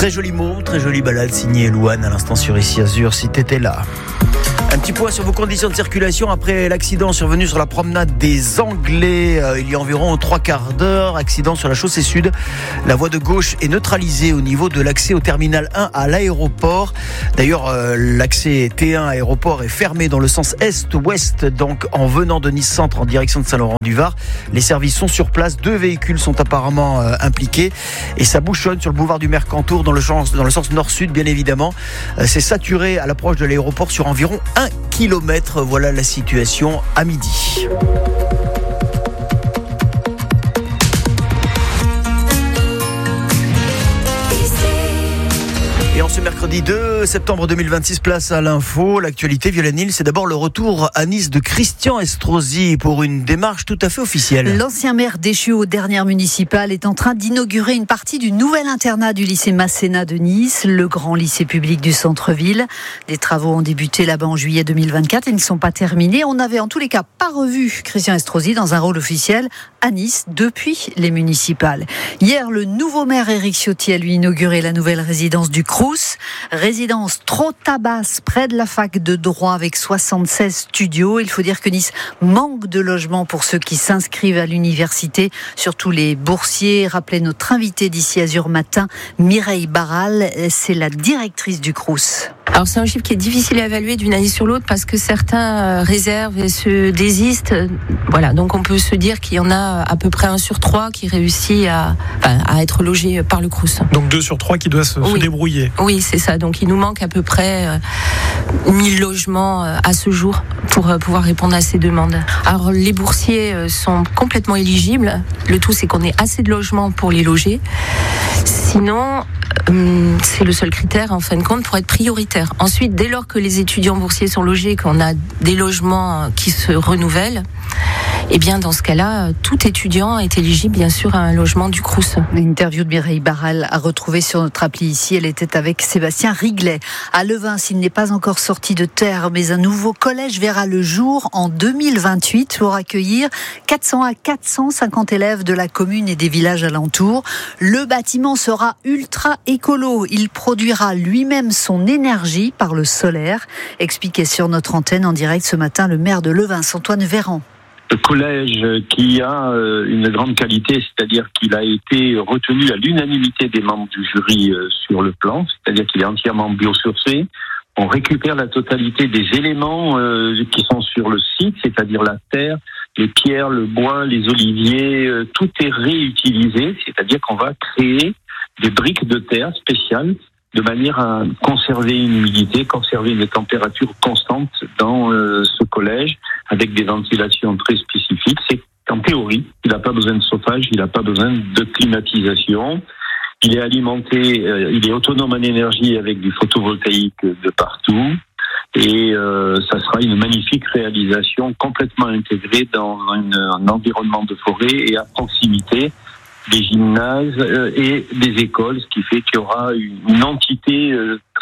Très joli mot, très jolie balade signée Louane à l'instant sur Ici Azur, si t'étais là. Un petit point sur vos conditions de circulation après l'accident survenu sur la promenade des Anglais il y a environ 3/4 d'heure. Accident sur la chaussée sud. La voie de gauche est neutralisée au niveau de l'accès au terminal 1 à l'aéroport. D'ailleurs, l'accès T1 aéroport est fermé dans le sens est-ouest, donc en venant de Nice Centre en direction de Saint-Laurent-du-Var. Les services sont sur place. 2 véhicules sont apparemment impliqués et ça bouchonne sur le boulevard du Mercantour dans le sens nord-sud, bien évidemment. C'est saturé à l'approche de l'aéroport sur environ 1 kilomètre. Voilà la situation à midi. Et en ce mercredi 2 septembre 2026, place à l'info. L'actualité, Violaine Hill, c'est d'abord le retour à Nice de Christian Estrosi pour une démarche tout à fait officielle. L'ancien maire déchu aux dernières municipales est en train d'inaugurer une partie du nouvel internat du lycée Masséna de Nice, le grand lycée public du centre-ville. Des travaux ont débuté là-bas en juillet 2024 et ne sont pas terminés. On n'avait en tous les cas pas revu Christian Estrosi dans un rôle officiel à Nice depuis les municipales. Hier, le nouveau maire Éric Ciotti a lui inauguré la nouvelle résidence du Crous. Résidence trop tabasse près de la fac de droit avec 76 studios. Il faut dire que Nice manque de logements pour ceux qui s'inscrivent à l'université, surtout les boursiers. Rappelez notre invitée d'ici Azur Matin, Mireille Barral, c'est la directrice du Crous. Alors c'est un chiffre qui est difficile à évaluer d'une année sur l'autre parce que certains réservent et se désistent. Voilà, donc on peut se dire qu'il y en a à peu près 1 sur 3 qui réussit à être logé par le Crous. Donc 2 sur 3 qui doivent se débrouiller. Oui, c'est ça. Donc il nous manque à peu près 1000 logements à ce jour pour pouvoir répondre à ces demandes. Alors les boursiers sont complètement éligibles. Le tout c'est qu'on ait assez de logements pour les loger. Sinon, c'est le seul critère en fin de compte pour être prioritaire. Ensuite, dès lors que les étudiants boursiers sont logés, qu'on a des logements qui se renouvellent, et bien dans ce cas-là, tout étudiant est éligible bien sûr à un logement du Crous. L'interview de Mireille Barral à retrouver sur notre appli ici. Elle était avec Sébastien Riglet. À Levin, s'il n'est pas encore sorti de terre, mais un nouveau collège verra le jour en 2028 pour accueillir 400 à 450 élèves de la commune et des villages alentours. Le bâtiment sera ultra écolo. Il produira lui-même son énergie par le solaire. Expliqué sur notre antenne en direct ce matin le maire de Levin, Antoine Véran. Le collège qui a une grande qualité, c'est-à-dire qu'il a été retenu à l'unanimité des membres du jury sur le plan, c'est-à-dire qu'il est entièrement biosourcé. On récupère la totalité des éléments qui sont sur le site, c'est-à-dire la terre, les pierres, le bois, les oliviers, tout est réutilisé, c'est-à-dire qu'on va créer des briques de terre spéciales de manière à conserver une humidité, conserver une température constante dans ce collège avec des ventilations très spécifiques. C'est qu'en théorie, il n'a pas besoin de chauffage, il n'a pas besoin de climatisation. Il est alimenté, il est autonome en énergie avec du photovoltaïque de partout. Et ça sera une magnifique réalisation complètement intégrée dans un environnement de forêt et à proximité des gymnases et des écoles, ce qui fait qu'il y aura une entité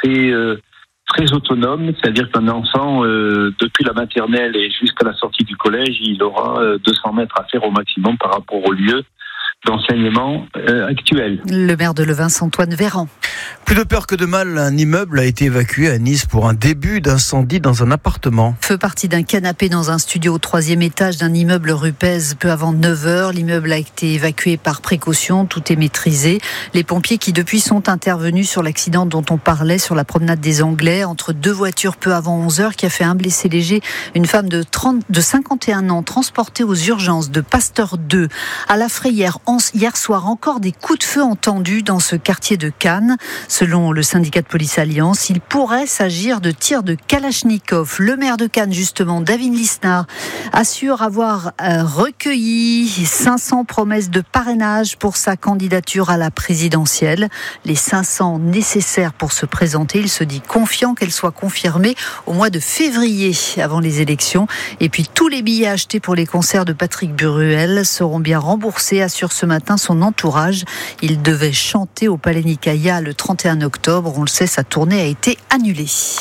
très autonome, c'est-à-dire qu'un enfant, depuis la maternelle et jusqu'à la sortie du collège, il aura 200 mètres à faire au maximum par rapport au lieu d'enseignement actuel. Le maire de Levin, Antoine Véran. Plus de peur que de mal, un immeuble a été évacué à Nice pour un début d'incendie dans un appartement. Feu parti d'un canapé dans un studio au 3e étage d'un immeuble rue Pèze peu avant 9h. L'immeuble a été évacué par précaution, tout est maîtrisé. Les pompiers qui depuis sont intervenus sur l'accident dont on parlait sur la promenade des Anglais entre 2 voitures peu avant 11h qui a fait un blessé léger, une femme de 51 ans transportée aux urgences de Pasteur 2 à la Frayère. Hier soir, encore des coups de feu entendus dans ce quartier de Cannes. Selon le syndicat de police Alliance, il pourrait s'agir de tirs de Kalachnikov. Le maire de Cannes, justement, David Lisnard, assure avoir recueilli 500 promesses de parrainage pour sa candidature à la présidentielle. Les 500 nécessaires pour se présenter. Il se dit confiant qu'elles soient confirmées au mois de février, avant les élections. Et puis, tous les billets achetés pour les concerts de Patrick Buruel seront bien remboursés, assure ce matin son entourage. Il devait chanter au Palais Nicaïa le 31 octobre. On le sait, sa tournée a été annulée.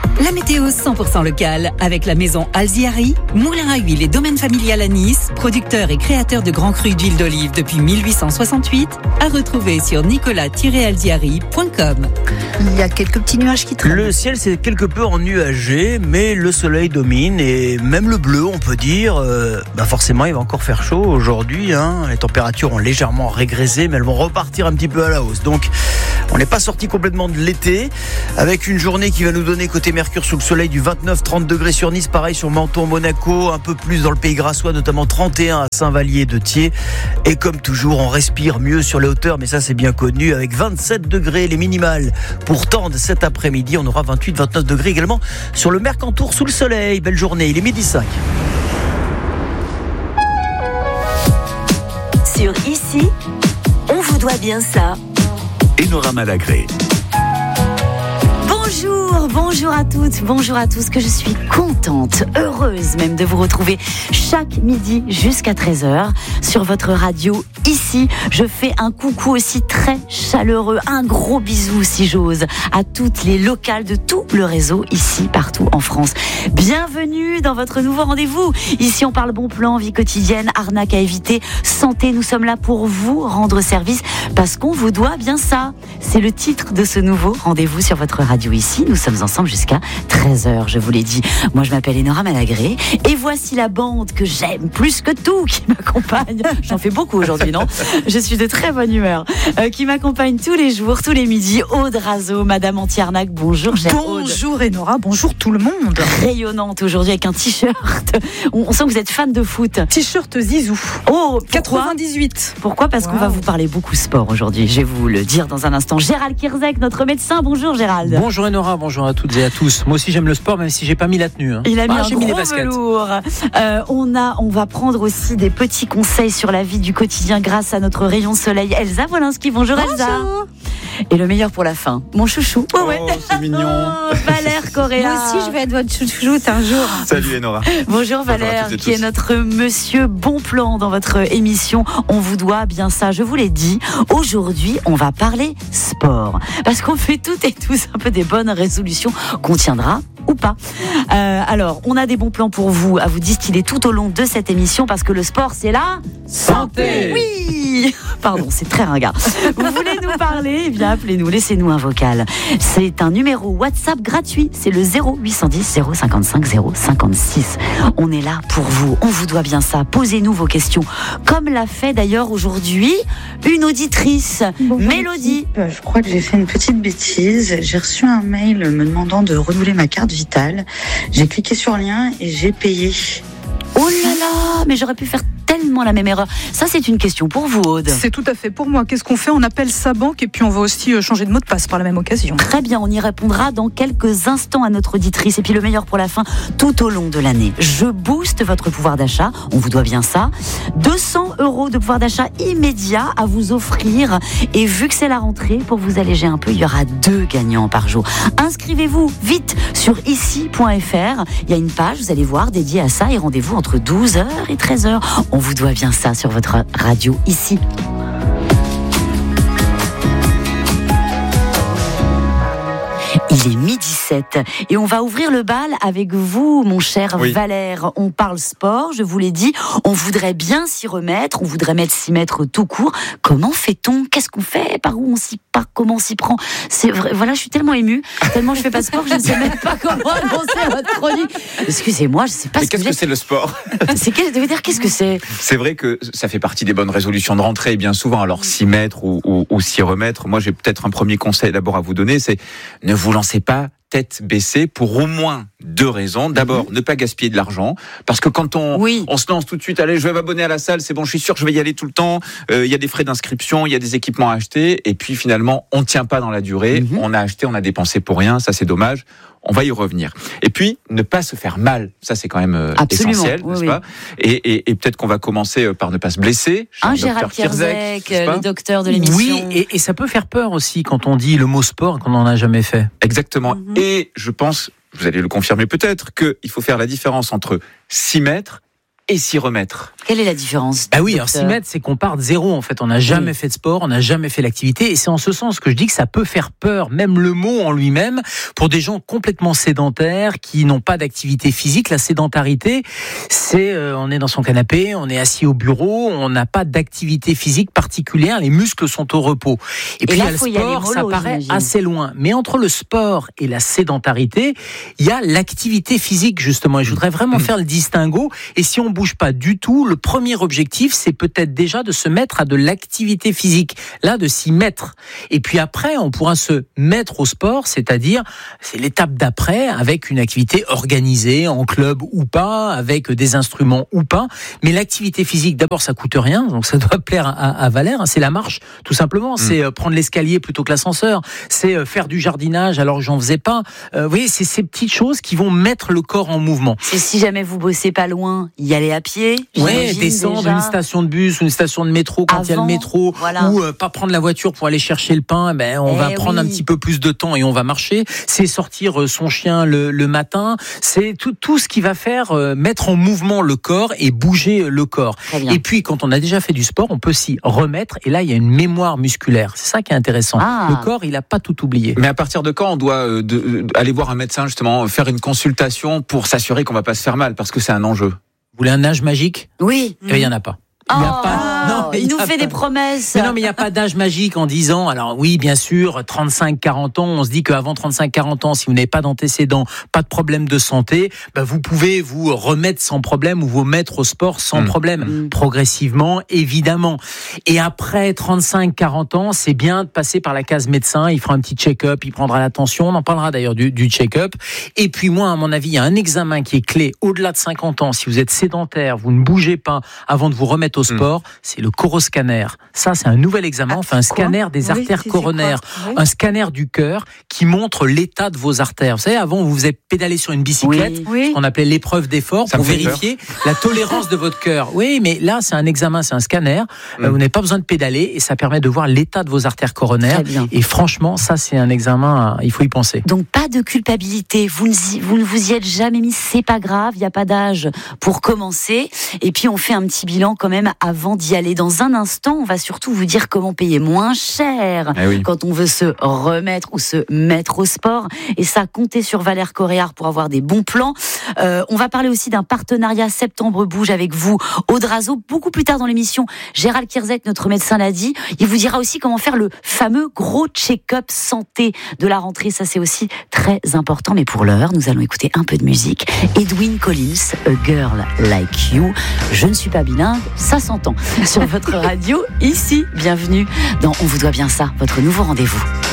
La météo 100% locale avec la maison Alziari, moulin à huile et domaine familial à Nice, producteur et créateur de grands crus d'huile d'olive depuis 1868, à retrouver sur nicolas-alziari.com. Il y a quelques petits nuages qui traînent. Le ciel c'est quelque peu ennuagé, mais le soleil domine et même le bleu, on peut dire. Forcément, il va encore faire chaud aujourd'hui. Les températures ont légèrement régressé, mais elles vont repartir un petit peu à la hausse. Donc, on n'est pas sorti complètement de l'été, avec une journée qui va nous donner côté Mercure sous le soleil du 29-30 degrés sur Nice, pareil sur Menton, Monaco, un peu plus dans le Pays Grassois, notamment 31 à Saint-Vallier de Thiers. Et comme toujours, on respire mieux sur les hauteurs, mais ça c'est bien connu, avec 27 degrés les minimales. Pour Tende cet après-midi, on aura 28-29 degrés également sur le Mercantour sous le soleil. Belle journée, il est 12h05. Sur Ici, on vous doit bien ça. Enora Malagré. Bonjour à toutes, bonjour à tous, que je suis contente, heureuse même de vous retrouver chaque midi jusqu'à 13h sur votre radio Ici. Je fais un coucou aussi très chaleureux, un gros bisou si j'ose, à toutes les locales de tout le réseau Ici, partout en France. Bienvenue dans votre nouveau rendez-vous. Ici on parle bon plan, vie quotidienne, arnaque à éviter, santé. Nous sommes là pour vous rendre service parce qu'on vous doit bien ça. C'est le titre de ce nouveau rendez-vous sur votre radio Ici. Nous sommes ensemble jusqu'à 13h, je vous l'ai dit. Moi, je m'appelle Enora Malagré et voici la bande que j'aime plus que tout qui m'accompagne. J'en fais beaucoup aujourd'hui, non ? Je suis de très bonne humeur. Qui m'accompagne tous les jours, tous les midis. Aude Razo, Madame Anti-Arnaque. Bonjour, chère Aude. Bonjour Enora, bonjour tout le monde. Rayonnante aujourd'hui avec un t-shirt. On sent que vous êtes fan de foot. T-shirt Zizou. Oh, 98. Pourquoi ? Parce qu'on va vous parler beaucoup sport aujourd'hui. Je vais vous le dire dans un instant. Gérald Kierzek, notre médecin. Bonjour Gérald. Bonjour Enora, bonjour à toutes et à tous. Moi aussi j'aime le sport, même si j'ai pas mis la tenue. Il a mis un j'ai gros mis les baskets. velours. On va prendre aussi des petits conseils sur la vie du quotidien grâce à notre rayon soleil Elsa Wolinski. Bonjour Elsa. Et le meilleur pour la fin, mon chouchou. C'est mignon. Valère Correa. Moi aussi je vais être votre chouchoute un jour. Salut Enora. Bonjour Valère, qui est notre monsieur bon plan dans votre émission. On vous doit bien ça, je vous l'ai dit. Aujourd'hui, on va parler sport. Parce qu'on fait toutes et tous un peu des bonnes résolutions qu'on tiendra ou pas. Alors, on a des bons plans pour vous, à vous distiller tout au long de cette émission, parce que le sport, c'est la santé. Oui. Pardon, c'est très ringard. Vous voulez nous parler ? Eh bien, appelez-nous, laissez-nous un vocal. C'est un numéro WhatsApp gratuit. C'est le 0810 055 056. On est là pour vous. On vous doit bien ça. Posez-nous vos questions. Comme l'a fait d'ailleurs aujourd'hui une auditrice, Bonjour, Mélodie. Je crois que j'ai fait une petite bêtise. J'ai reçu un mail me demandant de renouveler ma carte vitale. J'ai cliqué sur le lien et j'ai payé. Oh là là, mais j'aurais pu faire tellement la même erreur. Ça, c'est une question pour vous, Aude. C'est tout à fait pour moi. Qu'est-ce qu'on fait ? On appelle sa banque et puis on va aussi changer de mot de passe par la même occasion. Très bien, on y répondra dans quelques instants à notre auditrice. Et puis le meilleur pour la fin, tout au long de l'année. Je booste votre pouvoir d'achat. On vous doit bien ça. 200 € de pouvoir d'achat immédiat à vous offrir. Et vu que c'est la rentrée, pour vous alléger un peu, il y aura 2 gagnants par jour. Inscrivez-vous vite sur ici.fr. Il y a une page, vous allez voir, dédiée à ça. Et rendez-vous entre 12h et 13h. On vous doit bien ça sur votre radio Ici. Il est 12h07 et on va ouvrir le bal avec vous, mon cher Valère. On parle sport, je vous l'ai dit. On voudrait bien s'y remettre, on voudrait s'y mettre tout court. Comment fait-on ? Qu'est-ce qu'on fait ? Par où on s'y part ? Comment on s'y prend ? C'est vrai, voilà, je suis tellement émue, tellement je fais pas de sport, je ne sais même pas comment annoncer votre chronique. Excusez-moi, je sais pas. Mais qu'est-ce que c'est le sport ? Qu'est-ce que c'est ? C'est vrai que ça fait partie des bonnes résolutions de rentrée, bien souvent. Alors s'y mettre ou s'y remettre, moi j'ai peut-être un premier conseil d'abord à vous donner, c'est ne vous lancez pas tête baissée pour au moins 2 raisons. D'abord, ne pas gaspiller de l'argent, parce que quand on se lance tout de suite, allez, je vais m'abonner à la salle, c'est bon, je suis sûr que je vais y aller tout le temps. Il y a des frais d'inscription, il y a des équipements à acheter, et puis finalement, on tient pas dans la durée. On a acheté, on a dépensé pour rien, ça c'est dommage. On va y revenir. Et puis, ne pas se faire mal. Ça, c'est quand même essentiel, n'est-ce pas ? Et peut-être qu'on va commencer par ne pas se blesser. Gérald Kierzek, le docteur de l'émission. Oui, et ça peut faire peur aussi quand on dit le mot sport, qu'on n'en a jamais fait. Exactement. Et je pense, vous allez le confirmer peut-être, qu'il faut faire la différence entre s'y mettre et s'y remettre. Quelle est la différence? Bah oui, alors s'y mettre, c'est qu'on part de zéro en fait. On n'a jamais fait de sport, on n'a jamais fait l'activité, et c'est en ce sens que je dis que ça peut faire peur, même le mot en lui-même, pour des gens complètement sédentaires qui n'ont pas d'activité physique. La sédentarité, c'est on est dans son canapé, on est assis au bureau, on n'a pas d'activité physique particulière, les muscles sont au repos. Et puis là, le sport, ça paraît assez loin. Mais entre le sport et la sédentarité, il y a l'activité physique justement. Et je voudrais vraiment faire le distinguo. Et si on bouge pas du tout, le premier objectif, c'est peut-être déjà de se mettre à de l'activité physique, là, de s'y mettre. Et puis après, on pourra se mettre au sport, c'est-à-dire, c'est l'étape d'après, avec une activité organisée, en club ou pas, avec des instruments ou pas. Mais l'activité physique, d'abord, ça coûte rien, donc ça doit plaire à Valère. C'est la marche, tout simplement. C'est prendre l'escalier plutôt que l'ascenseur. C'est faire du jardinage alors que j'en faisais pas. Vous voyez, c'est ces petites choses qui vont mettre le corps en mouvement. C'est si jamais vous bossez pas loin, y aller à pied. Ouais, descendre d'une station de bus ou une station de métro quand il y a le métro, voilà. Ou pas prendre la voiture pour aller chercher le pain, on va prendre un petit peu plus de temps et on va marcher. C'est sortir son chien le matin, c'est tout ce qui va faire mettre en mouvement le corps et bouger le corps. Et puis quand on a déjà fait du sport, on peut s'y remettre, et là il y a une mémoire musculaire. C'est ça qui est intéressant. Le corps, il a pas tout oublié. Mais à partir de quand on doit aller voir un médecin, justement, faire une consultation pour s'assurer qu'on va pas se faire mal, parce que c'est un enjeu? Vous voulez un âge magique? Oui. Il y en a pas. Il nous fait des promesses. Mais non, mais il n'y a pas d'âge magique en disant, alors oui, bien sûr, 35-40 ans, on se dit qu'avant 35-40 ans, si vous n'avez pas d'antécédents, pas de problème de santé, vous pouvez vous remettre sans problème ou vous mettre au sport sans problème. Progressivement, évidemment. Et après 35-40 ans, c'est bien de passer par la case médecin, il fera un petit check-up, il prendra la tension, on en parlera d'ailleurs du check-up. Et puis moi, à mon avis, il y a un examen qui est clé au-delà de 50 ans. Si vous êtes sédentaire, vous ne bougez pas avant de vous remettre au sport, c'est le coroscanner. Ça, c'est un nouvel examen, un scanner des artères coronaires, un scanner du cœur qui montre l'état de vos artères. Vous savez, avant, vous avez pédalé sur une bicyclette, ce qu'on appelait l'épreuve d'effort, pour vérifier la tolérance de votre cœur. Oui, mais là, c'est un examen, c'est un scanner. Vous n'avez pas besoin de pédaler et ça permet de voir l'état de vos artères coronaires. Et franchement, ça, c'est un examen, il faut y penser. Donc, pas de culpabilité. Vous ne vous y êtes jamais mis, c'est pas grave, il n'y a pas d'âge pour commencer. Et puis, on fait un petit bilan quand même avant d'y aller. Dans un instant, on va surtout vous dire comment payer moins cher quand on veut se remettre ou se mettre au sport. Et ça, comptez sur Valère Coréard pour avoir des bons plans. On va parler aussi d'un partenariat Septembre Bouge avec vous, Audrazo. Beaucoup plus tard dans l'émission, Gérald Kierzek, notre médecin, l'a dit. Il vous dira aussi comment faire le fameux gros check-up santé de la rentrée. Ça, c'est aussi très important. Mais pour l'heure, nous allons écouter un peu de musique. Edwyn Collins, A Girl Like You. Je ne suis pas bilingue, ça s'entend. Sur votre radio, ici, bienvenue dans On vous doit bien ça, votre nouveau rendez-vous.